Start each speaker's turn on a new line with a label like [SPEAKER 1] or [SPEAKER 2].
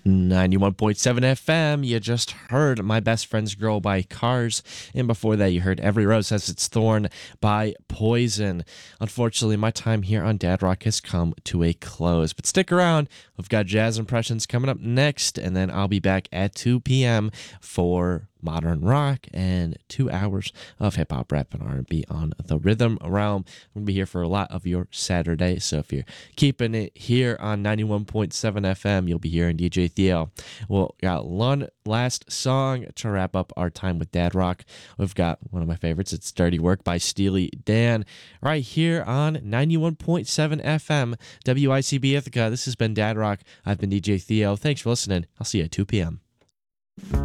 [SPEAKER 1] 91.7 FM, you just heard My Best Friend's Girl by Cars, and before that you heard Every Rose Has Its Thorn by Poison. Unfortunately, my time here on Dad Rock has come to a close, but stick around, we've got Jazz Impressions coming up next, and then I'll be back at 2 p.m. for modern rock and 2 hours of hip-hop, rap, and R&B on the Rhythm Realm. I'm going to be here for a lot of your Saturday, so if you're keeping it here on 91.7 FM, you'll be hearing DJ Theo. Well, got one last song to wrap up our time with Dad Rock. We've got one of my favorites. It's Dirty Work by Steely Dan right here on 91.7 FM, WICB Ithaca. This has been Dad Rock. I've been DJ Theo. Thanks for listening. I'll see you at 2 p.m.